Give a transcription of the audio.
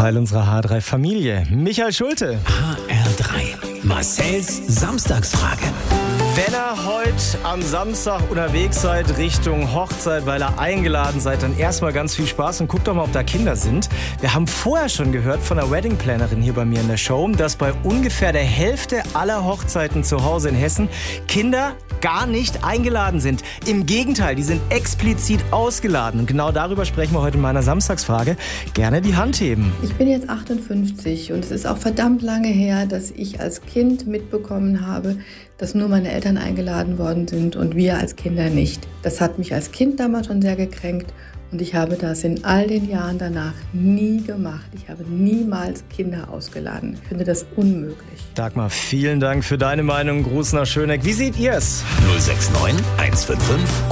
Teil unserer H3-Familie. Michael Schulte. HR3. Marcells Samstagsfrage. Wenn ihr heute am Samstag unterwegs seid Richtung Hochzeit, weil ihr eingeladen seid, dann erstmal ganz viel Spaß und guckt doch mal, ob da Kinder sind. Wir haben vorher schon gehört von der Wedding-Plannerin hier bei mir in der Show, dass bei ungefähr der Hälfte aller Hochzeiten zu Hause in Hessen Kinder gar nicht eingeladen sind. Im Gegenteil, die sind explizit ausgeladen. Und genau darüber sprechen wir heute in meiner Samstagsfrage. Gerne die Hand heben. Ich bin jetzt 58 und es ist auch verdammt lange her, dass ich als Kind mitbekommen habe, dass nur meine Eltern eingeladen worden sind und wir als Kinder nicht. Das hat mich als Kind damals schon sehr gekränkt und ich habe das in all den Jahren danach nie gemacht. Ich habe niemals Kinder ausgeladen. Ich finde das unmöglich. Dagmar, vielen Dank für deine Meinung. Gruß nach Schöneck. Wie seht ihr es? 069 155